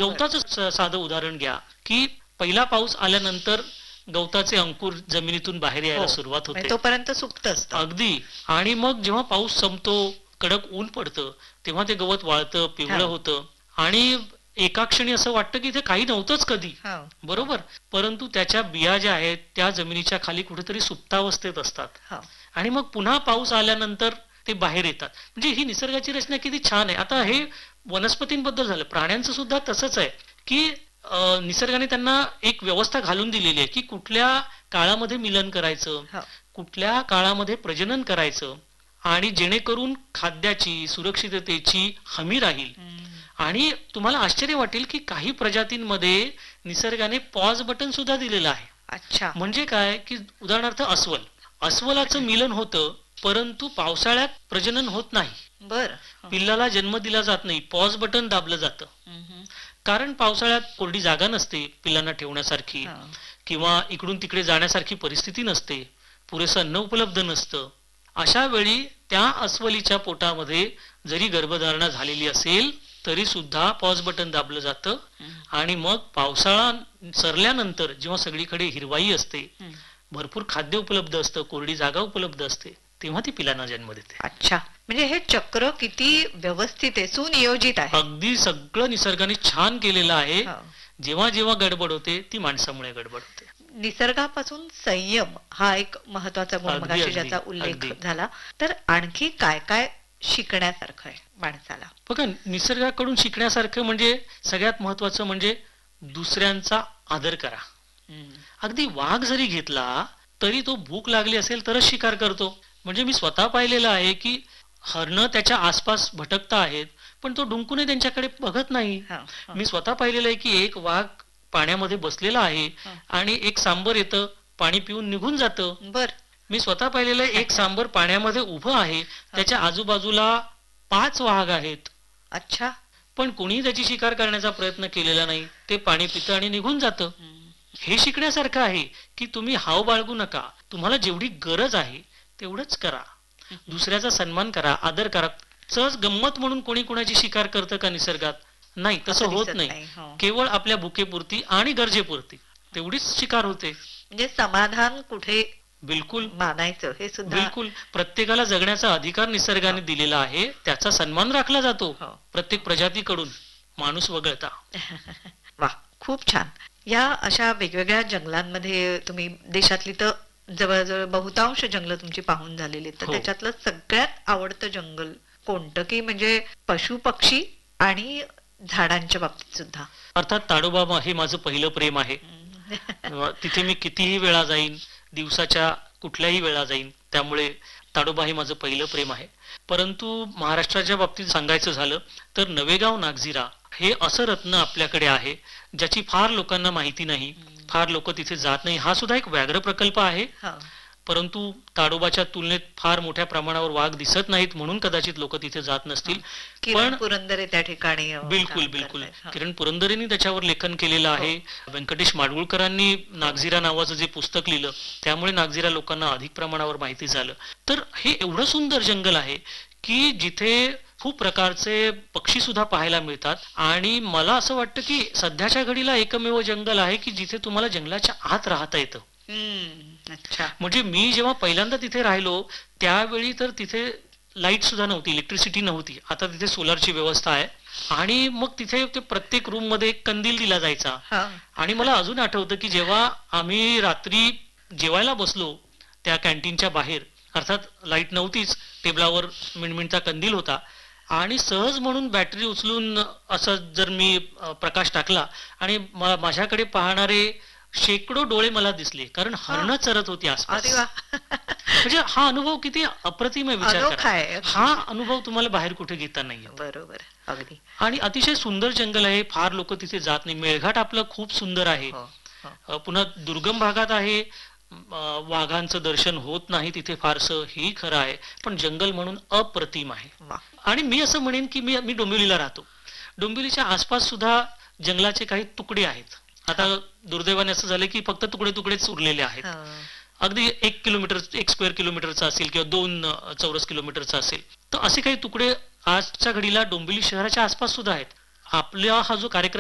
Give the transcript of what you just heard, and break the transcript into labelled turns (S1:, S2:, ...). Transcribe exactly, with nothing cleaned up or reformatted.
S1: गवताचं स- साधं उदाहरण घ्या की पहिला पाऊस आल्यानंतर गवताचे अंकुर जमिनीतून बाहेर यायला
S2: हो
S1: सुरुवात
S2: म्हणजे
S1: होते.
S2: तोपर्यंत सुप्त असतं.
S1: अगदी. आणि मग जेव्हा पाऊस संपतो, कडक ऊन पडतं, तेव्हा ते गवत वाळतं,
S2: हा
S1: पिवळं होतं आणि एका क्षणी असं वाटतं की इथे काही नव्हतंच कधी.
S2: हा हा
S1: बरोबर. परंतु त्याच्या बिया ज्या आहेत त्या जमिनीच्या खाली कुठेतरी सुप्तावस्थेत असतात
S2: हा
S1: आणि मग पुन्हा पाऊस आल्यानंतर ते बाहेर येतात. म्हणजे ही निसर्गाची रचना किती छान आहे. आता हे वनस्पतींबद्दल झालं, प्राण्यांचं सुद्धा तसंच आहे की अ, निसर्गाने त्यांना एक व्यवस्था घालून दिलेली आहे की कुठल्या काळामध्ये मिलन करायचं,
S2: हा
S1: कुठल्या काळामध्ये प्रजनन करायचं आणि जेणेकरून खाद्याची सुरक्षिततेची हमी राहील.
S2: हम्म.
S1: आणि तुम्हाला आश्चर्य वाटेल की काही प्रजातींमध्ये निसर्गाने पॉज बटन सुद्धा दिलेलं आहे.
S2: अच्छा.
S1: म्हणजे काय की उदाहरणार्थ अस्वल, अस्वलाचं मिलन होतं परंतु पावसाळ्यात प्रजनन होत नाही,
S2: बर.
S1: पिल्लाला जन्म दिला जात नाही, पॉज बटन दाबलं जातं. कारण पावसाळ्यात कोरडी जागा नसते पिल्लांना ठेवण्यासारखी किंवा इकडून तिकडे जाण्यासारखी परिस्थिती नसते, पुरेसं अन्न उपलब्ध नसतं. अशा वेळी त्या अस्वलीच्या पोटामध्ये जरी गर्भधारणा झालेली असेल तरी सुद्धा पॉज बटन दाबलं जातं आणि मग पावसाळा सरल्यानंतर जेव्हा सगळीकडे हिरवाई असते, भरपूर खाद्य उपलब्ध असतं, कोरडी जागा उपलब्ध असते, तेव्हा ती पिलांना जन्म देते.
S2: अच्छा, म्हणजे हे चक्र किती व्यवस्थित आहे, सुनियोजित आहे.
S1: अगदी सगळं निसर्गाने छान केलेलं आहे.
S2: हो.
S1: जेव्हा जेव्हा गडबड होते ती माणसामुळे गडबड होते.
S2: निसर्गापासून संयम हा एक महत्वाचा गुण
S1: अगदी,
S2: मगाशी
S1: अगदी,
S2: ज्याचा उल्लेख
S1: अगदी.
S2: झाला. तर आणखी काय काय शिकण्यासारखं आहे माणसाला?
S1: बघा, निसर्गाकडून शिकण्यासारखं म्हणजे सगळ्यात महत्वाचं म्हणजे दुसऱ्यांचा आदर करा. अगदी वाघ जरी घेतला तरी तो भूक लागली असेल तरच शिकार करतो. म्हणजे मी स्वतः पाहिलेलं आहे की हरणं त्याच्या आसपास भटकता आहेत पण तो डुंकूने त्यांच्याकडे बघत नाही.
S2: हा, हा,
S1: मी स्वतः पाहिलेलं आहे की एक वाघ पाण्यामध्ये बसलेला आहे
S2: हा.
S1: आणि एक सांबर येतं, पाणी पिऊन निघून जातं.
S2: बर.
S1: मी स्वतः पाहिलेलं आहे एक सांबर पाण्यामध्ये उभं आहे, त्याच्या आजूबाजूला पाच वाघ आहेत
S2: अच्छा.
S1: पण कोणीही त्याची शिकार करण्याचा प्रयत्न केलेला नाही. ते पाणी पितं आणि निघून जातं. हे शिकण्यासारखं आहे की तुम्ही हाव बाळगू नका, तुम्हाला जेवढी गरज आहे तेवढंच करा, दुसऱ्याचा सन्मान करा, आदर करा. सहज गंमत म्हणून कोणी कोणाची शिकार करतं का निसर्गात? नाही, तसं
S2: असं
S1: होत
S2: दिसत
S1: नाही.
S2: नाही. हो.
S1: केवळ आपल्या भुकेपुरती आणि गरजेपुरती तेवढीच शिकार होते.
S2: म्हणजे समाधान कुठे
S1: बिलकुल
S2: मानायचं हे सुद्धा.
S1: बिलकुल. प्रत्येकाला जगण्याचा अधिकार निसर्गाने दिलेला आहे, त्याचा सन्मान राखला जातो
S2: हो.
S1: प्रत्येक प्रजातीकडून, माणूस वगळता.
S2: वा, खूप छान. या अशा वेगवेगळ्या जंगलांमध्ये तुम्ही देशातली तर जवळजवळ बहुतांश जंगल तुमची पाहून झालेली, तर
S1: हो.
S2: त्याच्यातलं सगळ्यात आवडतं जंगल कोणतं, की म्हणजे पशु पक्षी आणि झाडांच्या बाबतीत सुद्धा?
S1: अर्थात ताडोबा हे माझं पहिलं प्रेम आहे. तिथे मी कितीही वेळा जाईन, दिवसाच्या कुठल्याही वेळा जाईन, त्यामुळे ताडोबा हे माझं पहिलं प्रेम आहे. परंतु महाराष्ट्राच्या बाबतीत सांगायचं झालं तर नवेगाव नागझिरा हे असं रत्न आपल्याकडे आहे ज्याची फार लोकांना माहिती नाही, फार लोक तिथे जात नाही. हा सुद्धा एक व्याघ्र प्रकल्प आहे,
S2: हा.
S1: परंतु ताडोबाच्या तुलनेत फार मोठ्या प्रमाणावर वाघ दिसत नाहीत म्हणून कदाचित लोक तिथे जात नसतील.
S2: किरण
S1: पण
S2: पुरंदरे त्या ठिकाणी अ,
S1: बिलकुल
S2: काम
S1: बिलकुल
S2: करतायत. हा.
S1: किरण पुरंदरेंनी त्याच्यावर लेखन केलेलं आहे. व्यंकटेश माडगुळकरांनी नागझिरा नावाचं जे पुस्तक लिहिलं त्यामुळे नागझिरा लोकांना अधिक प्रमाणावर माहिती झालं. तर हे एवढं सुंदर जंगल आहे की जिथे खूप प्रकारचे पक्षी सुद्धा पाहायला मिळतात आणि मला असं वाटतं की सध्याच्या घडीला एकमेव जंगल आहे की जिथे तुम्हाला जंगलाच्या आत राहता येतं.
S2: हम्म. अच्छा.
S1: म्हणजे मी जेव्हा पहिल्यांदा तिथे राहिलो त्यावेळी तर तिथे लाईट सुद्धा नव्हती, इलेक्ट्रिसिटी नव्हती. आता तिथे सोलारची व्यवस्था आहे आणि मग तिथे ते प्रत्येक रूम मध्ये एक कंदील दिला जायचा.
S2: हा.
S1: आणि मला अजून आठवतं की जेव्हा आम्ही रात्री जेवायला बसलो त्या कॅन्टीनच्या बाहेर, अर्थात लाईट नव्हतीच, टेबलावर मिणमिणता कंदील होता आणि सहज म्हणून बॅटरी उचलून असं जर मी अ, प्रकाश टाकला आणि मा- माझ्याकडे पाहणारे शेकडो डोळे मला दिसले, कारण हरणं चरत होती आसपास.
S2: अरे वा.
S1: म्हणजे हा अनुभव किती अप्रतिम आहे, विचार
S2: अनोखा
S1: करा.
S2: आहे.
S1: हा अनुभव तुम्हाला बाहेर कुठे घेता नाही येत.
S2: बरोबर, अगदी.
S1: आणि अतिशय सुंदर जंगल आहे, फार लोक तिथे जात नाही. मेळघाट आपलं खूप सुंदर आहे.
S2: हो, हो.
S1: अ, पुन्हा दुर्गम भागात आहे, अ, वाघांचं दर्शन होत नाही तिथे फारसं, हेही खरं आहे, पण जंगल म्हणून अप्रतिम आहे.
S2: वा.
S1: आणि मी असं म्हणेन की मी मी डोंबिवलीला राहतो, डोंबिवलीच्या आसपास सुद्धा जंगलाचे काही तुकडे आहेत. आता दुर्दैवाने असं झालं की फक्त तुकडे तुकडेच उरलेले आहेत.
S2: हा.
S1: अगदी एक किलोमीटर एक स्क्वेअर किलोमीटरचा असेल किंवा दोन अ, चौरस किलोमीटरचा असेल, तर असे काही तुकडे आजच्या घडीला डोंबिवली शहराच्या आसपास सुद्धा आहेत. आपला हा जो कार्यक्रम